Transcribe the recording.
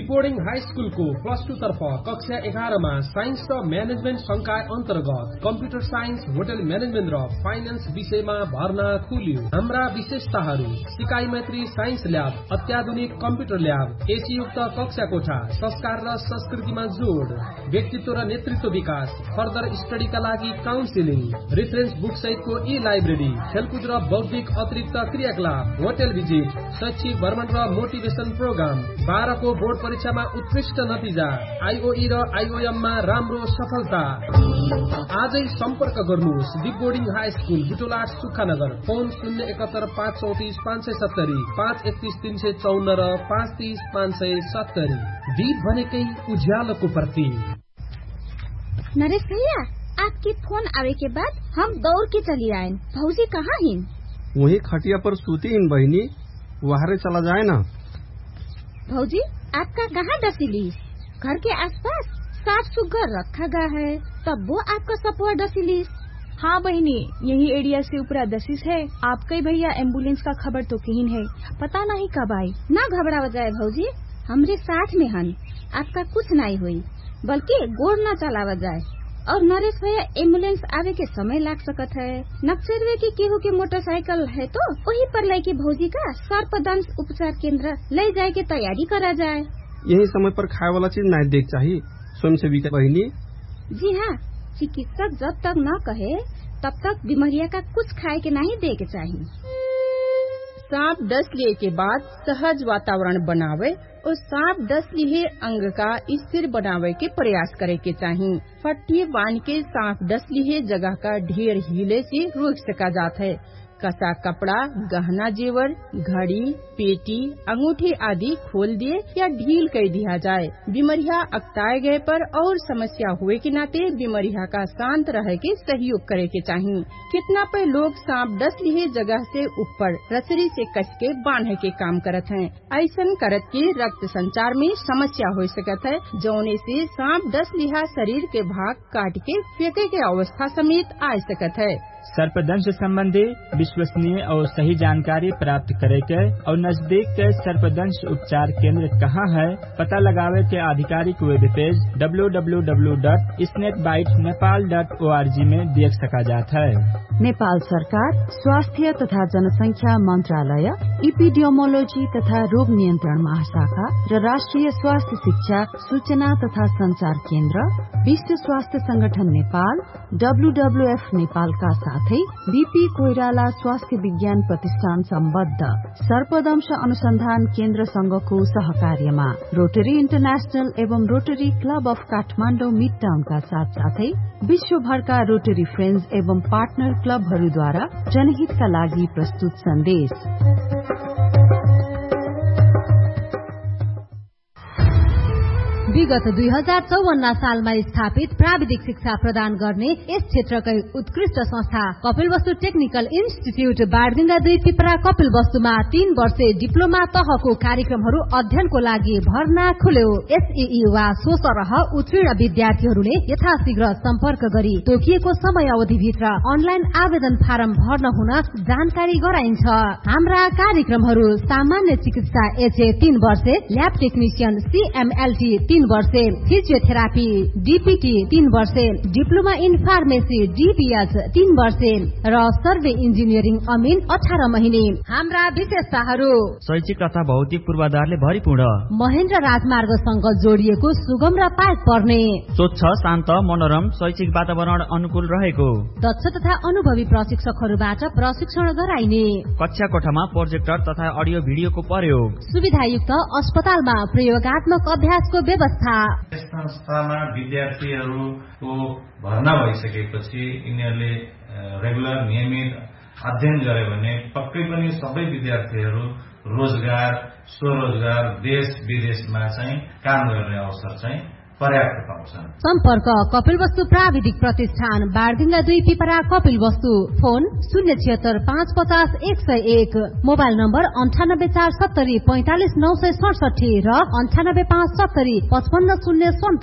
Deep boarding high स्कुलको +2 तर्फ कक्षा 11 मा साइन्स र म्यानेजमेन्ट संकाय अन्तर्गत कम्प्युटर साइन्स, होटल म्यानेजमेन्ट र फाइनान्स विषयमा भर्ना खुल्यो। हाम्रा विशेषताहरू: सिकाइ मैत्री साइन्स ल्याब, अत्याधुनिक कम्प्युटर ल्याब, एसी युक्त कक्षा कोठा, संस्कार र संस्कृतिमा जोड, व्यक्तित्व र नेतृत्व विकास, फर्दर स्टडीका लागि काउन्सिलिङ, रेफरेन्स बुक सहितको ई-लाइब्रेरी, खेलकुद र बौद्धिक अतिरिक्त क्रियाकलाप, होटल भिजिट, शैक्षिक भ्रमण र मोटिभेसन प्रोग्राम। 12 को बोर्ड परीक्षामा उत्कृष्ट नतिजा, आइओई र आइओएम मा राम्रो सफलता। आजै सम्पर्क गर्नुहोस् deep boarding high school, बुटोलाट, सुखानगर। Phone 071 534 570, 531 354 र 530 570। दीप भनेकै उज्यालोको प्रतीक। नरेश भैया, आपकी फोन आने के बाद हम दौड़ के चली आए। भौजी कहाँ हैं? वही खटिया पर सूती इन बहनी, वहां चला जाए ना। भौजी, आपका कहाँ डसीलीस? घर के आसपास साफ सुग्घर रखा गया है, तब वो आपका सपोआ डसीलीस। हाँ बहनी, यही एरिया से ऊपरा दसीस है। आपके भैया एम्बुलेंस का खबर तो कहीं है, पता नहीं कब आई। ना घबरा जाए भौजी, हमरे साथ में हन, आपका कुछ नहीं हुई, बल्कि गोड़ न चलावा जाए। और नरेश भैया एम्बुलेंस आवे के समय लाग सकत है। नक्सरवे की केहू की मोटरसाइकिल है तो वही पर लेके भौजी का सर्पदंश उपचार केंद्र ले जाए के तैयारी करा जाए। यही समय पर खाए वाला चीज नहीं देख चाहिए स्वयंसेविका बहनी। जी हाँ, चिकित्सक जब तक न कहे तब तक बीमारिया का कुछ खाए के नहीं दे के चाहिए। सांप डस लिए के बाद सहज वातावरण बनावे और सांप डस लिए अंग का स्थिर बनावे के प्रयास करे के चाहिए। फट्टी बांध के सांप डस लिए जगह का ढेर हिले से रोक सका जाता है। कसा कपड़ा, गहना जेवर, घड़ी, पेटी, अंगूठी आदि खोल दिए या ढील कर दिया जाए। बीमारिया अकताए गए पर और समस्या हुए के नाते बीमारिया का शांत रहे के सहयोग करे के चाहिए। कितना पे लोग सांप डस लिए जगह से ऊपर रसरी से कस के बांधे के काम करत हैं। ऐसा करत के रक्त संचार में समस्या हो सकत है, जौने से सांप डस लिहा शरीर के भाग काट के फेंके के अवस्था समेत आ सकत है। सर्पदंश संबंधी विश्वसनीय और सही जानकारी प्राप्त करे के और नजदीक के सर्पदंश उपचार केंद्र कहाँ है पता लगावे के आधिकारिक वेब पेज www.snakebitenepal.org में देख सका जाता है। नेपाल सरकार स्वास्थ्य तथा जनसंख्या मंत्रालय, इपिडियोमोलोजी तथा रोग नियन्त्रण महाशाखा र राष्ट्रिय स्वास्थ्य शिक्षा सूचना तथा संचार केन्द्र, विश्व स्वास्थ्य संगठन नेपाल, WWF नेपाल का साथै बीपी कोइराला स्वास्थ्य विज्ञान प्रतिष्ठान सम्बद्ध सर्पदंश अनुसन्धान केन्द्र संघको सहकार्यमा रोटरी इन्टरनेशनल एवं rotary club of Kathmandu mid टाउनका साथै विश्वभरका रोटरी फ्रेन्ड्स एवं पार्टनर क्लबहरूद्वारा जनहितका लागि प्रस्तुत सन्देश। विगत 2054 सालमा स्थापित प्राविधिक शिक्षा प्रदान गर्ने यस क्षेत्रकै उत्कृष्ट संस्था कपिलवस्तु टेक्निकल इन्स्टिट्यूट बारगंगा 2 पिपरा कपिलवस्तुमा 3 वर्षे डिप्लोमा तहको कार्यक्रमहरू अध्ययनको लागि भर्ना खुल्यो। एसईई वा सोसरह उत्तीर्ण विद्यार्थीहरूले यथाशीघ्र सम्पर्क गरी तोकिएको समय अवधिभित्र अनलाइन आवेदन फारम भर्न हुन जानकारी गराइन्छ। हाम्रा कार्यक्रमहरू सामान्य चिकित्सा एचए 3 वर्षे, ल्याब टेक्निशियन सीएमएलटी 3 वर्षे, फिजियोथेरापी डीपीटी 3 वर्षे, डिप्लोमा इन फार्मेसी डीपीएच 3 वर्षे र सर्वे इन्जिनियरिङ अमिन 18 महिने। हाम्रा विशेषताहरू: शैक्षिक तथा भौतिक पूर्वाधारले भरिपूर्ण, महेन्द्र राजमार्गसँग जोडिएको सुगम र पाइक पर्ने, स्वच्छ शान्त मनोरम शैक्षिक वातावरण अनुकूल रहेको, दक्ष तथा अनुभवी प्रशिक्षकहरूबाट प्रशिक्षण गराइने, कक्षा कोठामा प्रोजेक्टर तथा अडियो भिडियोको प्रयोग, सुविधायुक्त अस्पतालमा प्रयोगात्मक अभ्यासको व्यवस्था। संस्थामा विद्यार्थीहरूको भर्ना भइसकेपछि यिनीहरूले रेगुलर नियमित अध्ययन गरे भने पक्कै पनि सबै विद्यार्थीहरू रोजगार, स्वरोजगार, देश विदेशमा चाहिँ काम गर्ने अवसर चाहिँ पर्याप्त पाउँछन्। सम्पर्क कपिलवस्तु प्राविधिक प्रतिष्ठान बारगंगा 2 Pipra Kapilvastu. Phone 076 550 101, mobile number 98 470 45 967 र 98 570 55 0